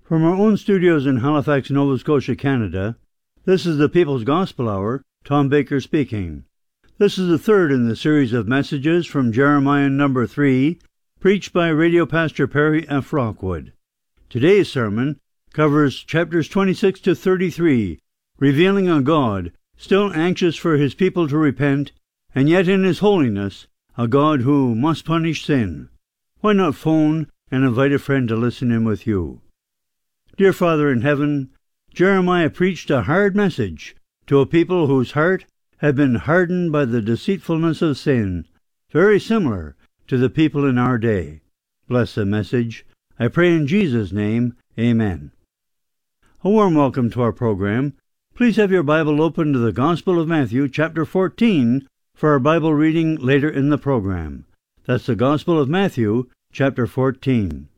From our own studios in Halifax, Nova Scotia, Canada, this is the People's Gospel Hour, Tom Baker speaking. This is the third in the series of messages from Jeremiah number 3, preached by Radio Pastor Perry F. Rockwood. Today's sermon covers chapters 26 to 33, revealing a God still anxious for his people to repent, and yet in his holiness, a God who must punish sin. Why not phone and invite a friend to listen in with you? Dear Father in heaven, Jeremiah preached a hard message to a people whose heart had been hardened by the deceitfulness of sin, very similar to the people in our day. Bless the message. I pray in Jesus' name, amen. A warm welcome to our program. Please have your Bible open to the Gospel of Matthew, chapter 14, for our Bible reading later in the program. That's the Gospel of Matthew, chapter 14.